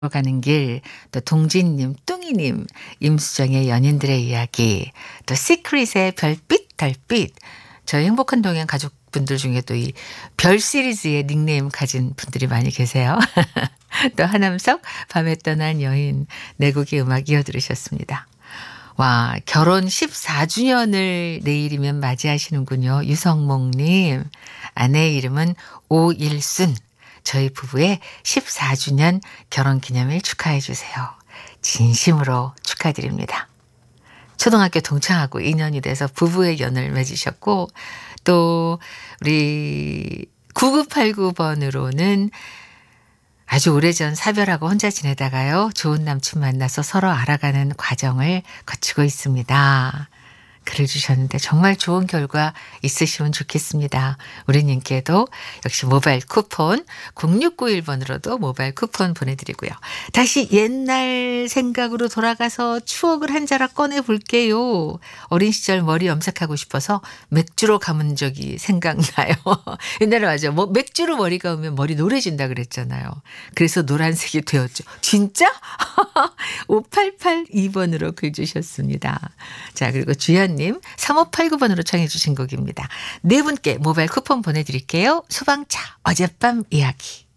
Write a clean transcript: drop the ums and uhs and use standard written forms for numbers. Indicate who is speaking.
Speaker 1: 가는 길, 또 동진님, 뚱이님, 임수정의 연인들의 이야기, 또 시크릿의 별빛, 달빛. 저희 행복한 동행 가족분들 중에 또 이 별 시리즈의 닉네임 가진 분들이 많이 계세요. 또 하남석, 밤에 떠난 여인, 네 곡의 음악 이어 들으셨습니다. 와, 결혼 14주년을 내일이면 맞이하시는군요. 유성목님. 아내의 이름은 오일순. 저희 부부의 14주년 결혼기념일 축하해 주세요. 진심으로 축하드립니다. 초등학교 동창하고 인연이 돼서 부부의 연을 맺으셨고, 또 우리 9989번으로는 아주 오래전 사별하고 혼자 지내다가요, 좋은 남친 만나서 서로 알아가는 과정을 거치고 있습니다. 글을 주셨는데 정말 좋은 결과 있으시면 좋겠습니다. 우리님께도 역시 모바일 쿠폰 0691번으로도 모바일 쿠폰 보내드리고요. 다시 옛날 생각으로 돌아가서 추억을 한 자락 꺼내볼게요. 어린 시절 머리 염색하고 싶어서 맥주로 감은 적이 생각나요. 옛날에 맞아요. 뭐 맥주로 머리 감으면 머리 노래진다 그랬잖아요. 그래서 노란색이 되었죠. 진짜? 5882번으로 글 주셨습니다. 자, 그리고 주현님 3589번으로 청해 주신 곡입니다. 네 분께 모바일 쿠폰 보내드릴게요. 소방차 어젯밤 이야기.